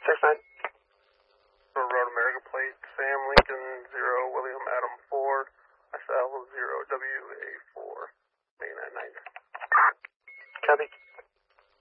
6-9. For Road America plate, Sam Lincoln 0, William Adam 4, SL 0, WA 4.